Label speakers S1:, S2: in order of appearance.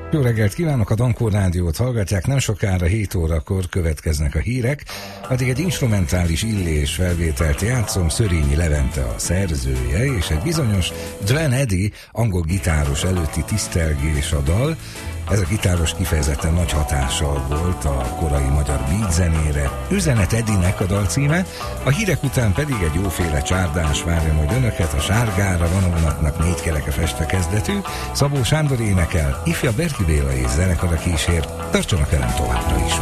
S1: Jó reggelt kívánok, a Dankó Rádiót hallgatják, nem sokára 7 órakor következnek a hírek, addig egy instrumentális Illés felvételt játszom, Szörényi Levente a szerzője, és egy bizonyos Dwayne Eddy angol gitáros előtti tisztelgés a dal. Ez a gitáros kifejezetten nagy hatással volt a korai magyar beat zenére. Üzenet Eddynek a dal címe, a hírek után pedig egy jóféle csárdás várja majd önöket, a Sárgára van a vonatnak 4 kereke feste kezdetű, Szabó Sándor énekel, ifja Berki Béla és zenekara kísér, tartsanak velem továbbra is.